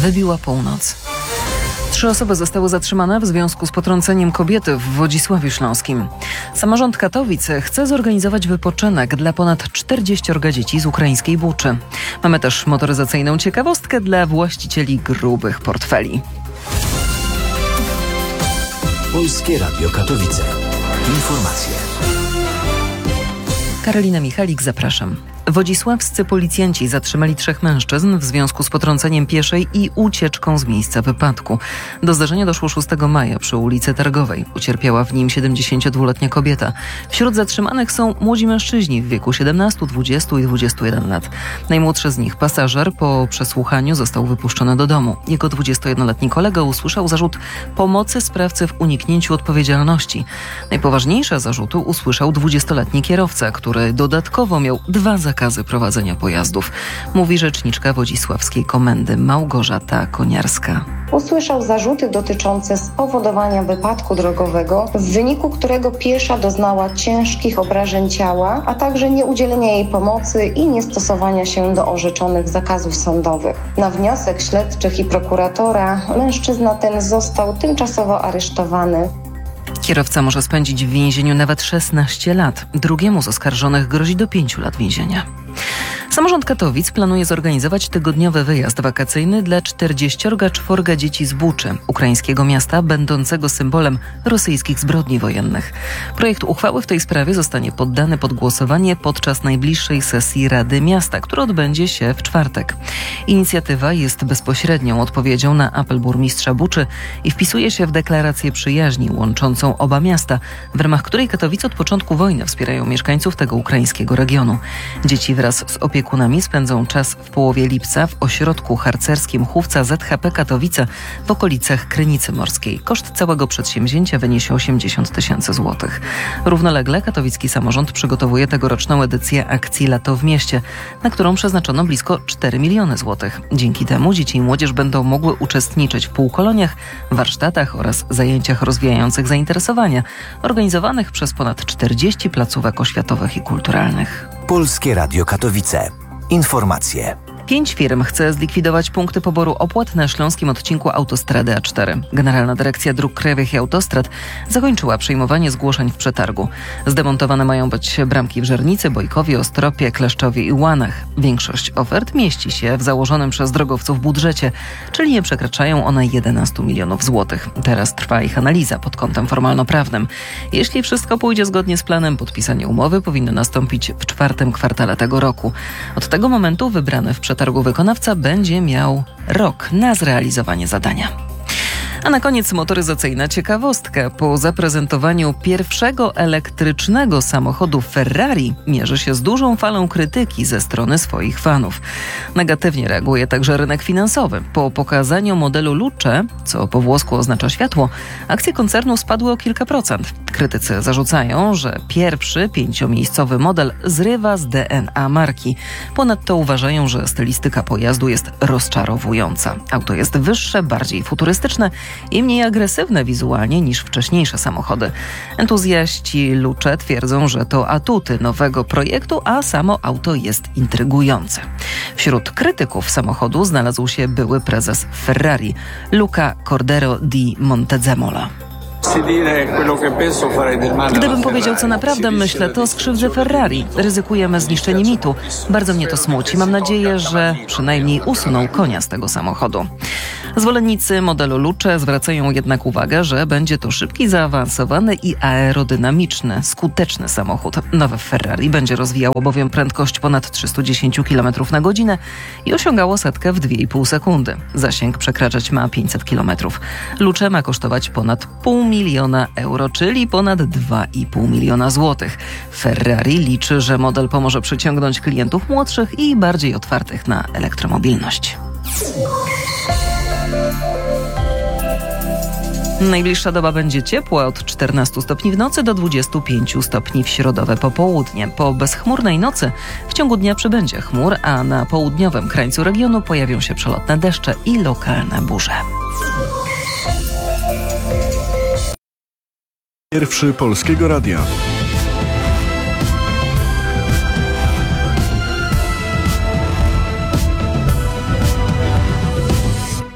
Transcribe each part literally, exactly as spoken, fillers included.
wybiła północ. Trzy osoby zostały zatrzymane w związku z potrąceniem kobiety w Wodzisławiu Śląskim. Samorząd Katowic chce zorganizować wypoczynek dla ponad czterdzieściorga dzieci z ukraińskiej Buczy. Mamy też motoryzacyjną ciekawostkę dla właścicieli grubych portfeli. Polskie Radio Katowice. Informacje. Karolina Michalik, zapraszam. Wodzisławscy policjanci zatrzymali trzech mężczyzn w związku z potrąceniem pieszej i ucieczką z miejsca wypadku. Do zdarzenia doszło szóstego maja przy ulicy Targowej. Ucierpiała w nim siedemdziesięciodwuletnia kobieta. Wśród zatrzymanych są młodzi mężczyźni w wieku siedemnastu, dwudziestu i dwudziestu jeden lat. Najmłodszy z nich, pasażer, po przesłuchaniu został wypuszczony do domu. Jego dwudziestojednoletni kolega usłyszał zarzut pomocy sprawcy w uniknięciu odpowiedzialności. Najpoważniejsze zarzutu usłyszał dwudziestoletni kierowca, który dodatkowo miał dwa zakazy prowadzenia pojazdów, mówi rzeczniczka Wodzisławskiej Komendy Małgorzata Koniarska. Usłyszał zarzuty dotyczące spowodowania wypadku drogowego, w wyniku którego piesza doznała ciężkich obrażeń ciała, a także nieudzielenia jej pomocy i niestosowania się do orzeczonych zakazów sądowych. Na wniosek śledczych i prokuratora mężczyzna ten został tymczasowo aresztowany. Kierowca może spędzić w więzieniu nawet szesnaście lat. Drugiemu z oskarżonych grozi do pięciu lat więzienia. Samorząd Katowic planuje zorganizować tygodniowy wyjazd wakacyjny dla czterdzieściorga czworga dzieci z Buczy, ukraińskiego miasta będącego symbolem rosyjskich zbrodni wojennych. Projekt uchwały w tej sprawie zostanie poddany pod głosowanie podczas najbliższej sesji Rady Miasta, która odbędzie się w czwartek. Inicjatywa jest bezpośrednią odpowiedzią na apel burmistrza Buczy i wpisuje się w deklarację przyjaźni łączącą oba miasta, w ramach której Katowice od początku wojny wspierają mieszkańców tego ukraińskiego regionu. Dzieci wraz z opiekunami spędzą czas w połowie lipca w ośrodku harcerskim Chówca Z H P Katowice w okolicach Krynicy Morskiej. Koszt całego przedsięwzięcia wyniesie osiemdziesiąt tysięcy złotych. Równolegle katowicki samorząd przygotowuje tegoroczną edycję akcji Lato w mieście, na którą przeznaczono blisko cztery miliony złotych. Dzięki temu dzieci i młodzież będą mogły uczestniczyć w półkoloniach, warsztatach oraz zajęciach rozwijających zainteresowania, organizowanych przez ponad czterdzieści placówek oświatowych i kulturalnych. Polskie Radio Katowice. Informacje. Pięć firm chce zlikwidować punkty poboru opłat na śląskim odcinku autostrady A cztery. Generalna Dyrekcja Dróg Krajowych i Autostrad zakończyła przyjmowanie zgłoszeń w przetargu. Zdemontowane mają być bramki w Żernicy, Bojkowie, Ostropie, Kleszczowie i Łanach. Większość ofert mieści się w założonym przez drogowców budżecie, czyli nie przekraczają one jedenastu milionów złotych. Teraz trwa ich analiza pod kątem formalno-prawnym. Jeśli wszystko pójdzie zgodnie z planem, podpisanie umowy powinno nastąpić w czwartym kwartale tego roku. Od tego momentu wybrany w przetargu Targu wykonawca będzie miał rok na zrealizowanie zadania. A na koniec motoryzacyjna ciekawostka. Po zaprezentowaniu pierwszego elektrycznego samochodu Ferrari mierzy się z dużą falą krytyki ze strony swoich fanów. Negatywnie reaguje także rynek finansowy. Po pokazaniu modelu Luce, co po włosku oznacza światło, akcje koncernu spadły o kilka procent. Krytycy zarzucają, że pierwszy pięciomiejscowy model zrywa z D N A marki. Ponadto uważają, że stylistyka pojazdu jest rozczarowująca. Auto jest wyższe, bardziej futurystyczne i mniej agresywne wizualnie niż wcześniejsze samochody. Entuzjaści Luce twierdzą, że to atuty nowego projektu, a samo auto jest intrygujące. Wśród krytyków samochodu znalazł się były prezes Ferrari, Luca Cordero di Montezemola. Gdybym powiedział, co naprawdę myślę, to skrzywdzę Ferrari. Ryzykujemy zniszczenie mitu. Bardzo mnie to smuci. Mam nadzieję, że przynajmniej usuną konia z tego samochodu. Zwolennicy modelu Luce zwracają jednak uwagę, że będzie to szybki, zaawansowany i aerodynamiczny, skuteczny samochód. Nowe Ferrari będzie rozwijało bowiem prędkość ponad trzysta dziesięć kilometrów na godzinę i osiągało setkę w dwie i pół sekundy. Zasięg przekraczać ma pięćset kilometrów. Luce ma kosztować ponad pół miliona euro, czyli ponad dwa i pół miliona złotych. Ferrari liczy, że model pomoże przyciągnąć klientów młodszych i bardziej otwartych na elektromobilność. Najbliższa doba będzie ciepła, od czternastu stopni w nocy do dwudziestu pięciu stopni w środowe popołudnie. Po bezchmurnej nocy w ciągu dnia przybędzie chmur, a na południowym krańcu regionu pojawią się przelotne deszcze i lokalne burze. Pierwszy Polskiego Radia.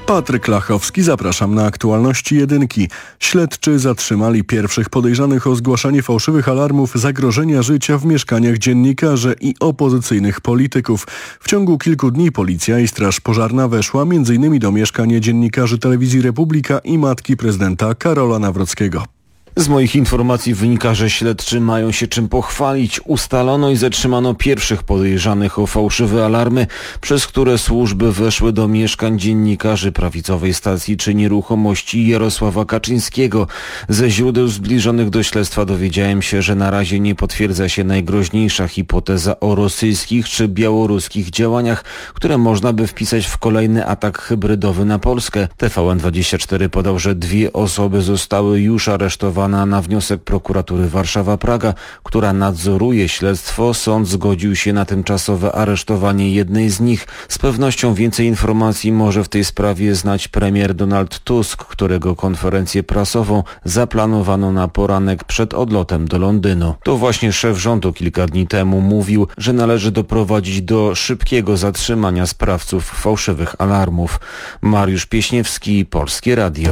Patryk Lachowski, zapraszam na aktualności jedynki. Śledczy zatrzymali pierwszych podejrzanych o zgłaszanie fałszywych alarmów zagrożenia życia w mieszkaniach dziennikarzy i opozycyjnych polityków. W ciągu kilku dni policja i Straż Pożarna weszła między innymi do mieszkania dziennikarzy Telewizji Republika i matki prezydenta Karola Nawrockiego. Z moich informacji wynika, że śledczy mają się czym pochwalić. Ustalono i zatrzymano pierwszych podejrzanych o fałszywe alarmy, przez które służby weszły do mieszkań dziennikarzy prawicowej stacji czy nieruchomości Jarosława Kaczyńskiego. Ze źródeł zbliżonych do śledztwa dowiedziałem się, że na razie nie potwierdza się najgroźniejsza hipoteza o rosyjskich czy białoruskich działaniach, które można by wpisać w kolejny atak hybrydowy na Polskę. T V N dwadzieścia cztery podał, że dwie osoby zostały już aresztowane na wniosek prokuratury Warszawa-Praga, która nadzoruje śledztwo. Sąd zgodził się na tymczasowe aresztowanie jednej z nich. Z pewnością więcej informacji może w tej sprawie znać premier Donald Tusk, którego konferencję prasową zaplanowano na poranek przed odlotem do Londynu. To właśnie szef rządu kilka dni temu mówił, że należy doprowadzić do szybkiego zatrzymania sprawców fałszywych alarmów. Mariusz Pieśniewski, Polskie Radio.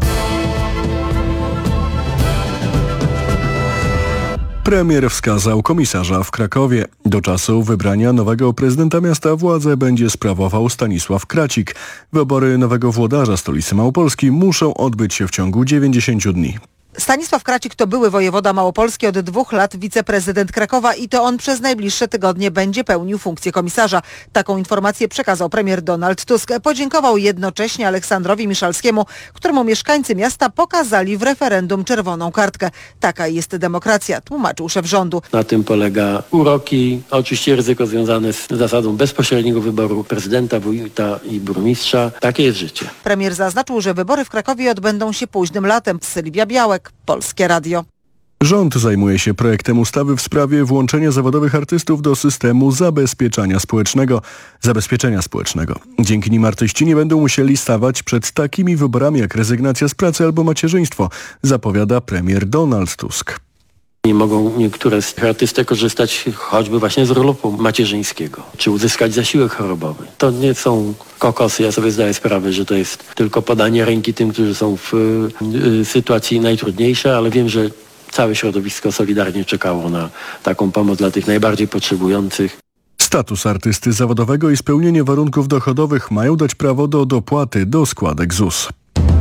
Premier wskazał komisarza w Krakowie. Do czasu wybrania nowego prezydenta miasta władzę będzie sprawował Stanisław Kracik. Wybory nowego włodarza stolicy Małopolski muszą odbyć się w ciągu dziewięćdziesięciu dni. Stanisław Kracik to były wojewoda małopolski, od dwóch lat wiceprezydent Krakowa i to on przez najbliższe tygodnie będzie pełnił funkcję komisarza. Taką informację przekazał premier Donald Tusk. Podziękował jednocześnie Aleksandrowi Miszalskiemu, któremu mieszkańcy miasta pokazali w referendum czerwoną kartkę. Taka jest demokracja, tłumaczył szef rządu. Na tym polega uroki, oczywiście ryzyko związane z zasadą bezpośredniego wyboru prezydenta, wójta i burmistrza. Takie jest życie. Premier zaznaczył, że wybory w Krakowie odbędą się późnym latem. Sylwia Białek, Polskie Radio. Rząd zajmuje się projektem ustawy w sprawie włączenia zawodowych artystów do systemu zabezpieczenia społecznego. Zabezpieczenia społecznego. Dzięki nim artyści nie będą musieli stawać przed takimi wyborami jak rezygnacja z pracy albo macierzyństwo, zapowiada premier Donald Tusk. Nie mogą niektóre z artystek korzystać choćby właśnie z urlopu macierzyńskiego, czy uzyskać zasiłek chorobowy. To nie są kokosy, ja sobie zdaję sprawę, że to jest tylko podanie ręki tym, którzy są w y, sytuacji najtrudniejszej, ale wiem, że całe środowisko solidarnie czekało na taką pomoc dla tych najbardziej potrzebujących. Status artysty zawodowego i spełnienie warunków dochodowych mają dać prawo do dopłaty do składek Z U S.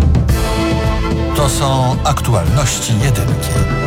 To są aktualności jedynki.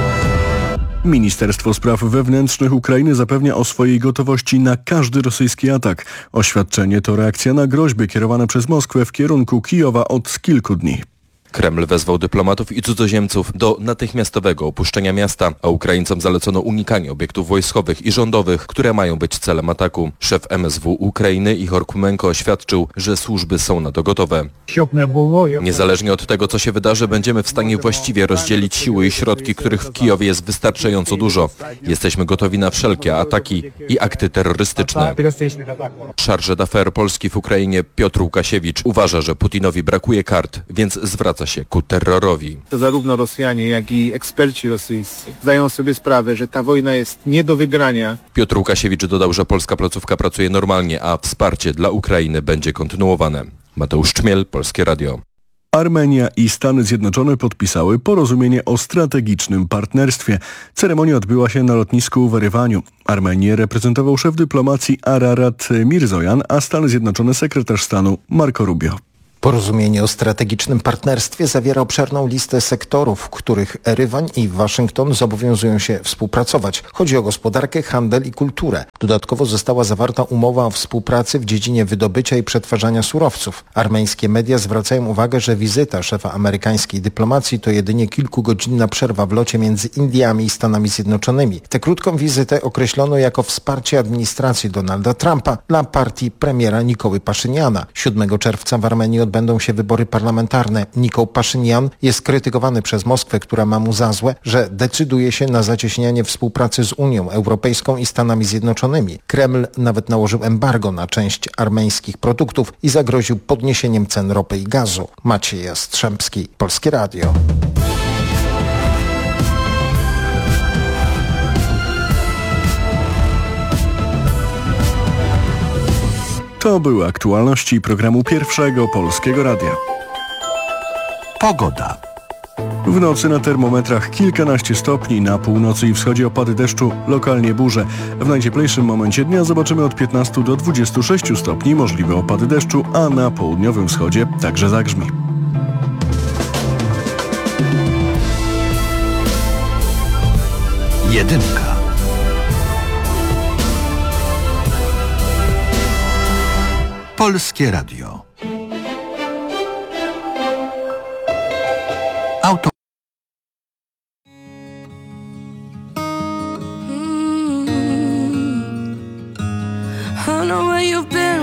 Ministerstwo Spraw Wewnętrznych Ukrainy zapewnia o swojej gotowości na każdy rosyjski atak. Oświadczenie to reakcja na groźby kierowane przez Moskwę w kierunku Kijowa od kilku dni. Kreml wezwał dyplomatów i cudzoziemców do natychmiastowego opuszczenia miasta, a Ukraińcom zalecono unikanie obiektów wojskowych i rządowych, które mają być celem ataku. Szef M S W Ukrainy Ihor Kumenko oświadczył, że służby są na to gotowe. Niezależnie od tego, co się wydarzy, będziemy w stanie właściwie rozdzielić siły i środki, których w Kijowie jest wystarczająco dużo. Jesteśmy gotowi na wszelkie ataki i akty terrorystyczne. Chargé d'affaires Polski w Ukrainie Piotr Łukasiewicz uważa, że Putinowi brakuje kart, więc zwraca się ku terrorowi. To zarówno Rosjanie, jak i eksperci rosyjscy zdają sobie sprawę, że ta wojna jest nie do wygrania. Piotr Łukasiewicz dodał, że polska placówka pracuje normalnie, a wsparcie dla Ukrainy będzie kontynuowane. Mateusz Czmiel, Polskie Radio. Armenia i Stany Zjednoczone podpisały porozumienie o strategicznym partnerstwie. Ceremonia odbyła się na lotnisku w Erywaniu. Armenię reprezentował szef dyplomacji Ararat Mirzojan, a Stany Zjednoczone sekretarz stanu Marco Rubio. Porozumienie o strategicznym partnerstwie zawiera obszerną listę sektorów, w których Erywan i Waszyngton zobowiązują się współpracować. Chodzi o gospodarkę, handel i kulturę. Dodatkowo została zawarta umowa o współpracy w dziedzinie wydobycia i przetwarzania surowców. Armeńskie media zwracają uwagę, że wizyta szefa amerykańskiej dyplomacji to jedynie kilkugodzinna przerwa w locie między Indiami i Stanami Zjednoczonymi. Tę krótką wizytę określono jako wsparcie administracji Donalda Trumpa dla partii premiera Nikoły Paszyniana. siódmego czerwca w Armenii odbędą się wybory parlamentarne. Nikoł Paszynian jest krytykowany przez Moskwę, która ma mu za złe, że decyduje się na zacieśnianie współpracy z Unią Europejską i Stanami Zjednoczonymi. Kreml nawet nałożył embargo na część armeńskich produktów i zagroził podniesieniem cen ropy i gazu. Maciej Jastrzębski, Polskie Radio. To były aktualności programu Pierwszego Polskiego Radia. Pogoda. W nocy na termometrach kilkanaście stopni, na północy i wschodzie opady deszczu, lokalnie burze. W najcieplejszym momencie dnia zobaczymy od piętnastu do dwudziestu sześciu stopni, możliwe opady deszczu, a na południowym wschodzie także zagrzmi. Jedynka. Polskie Radio.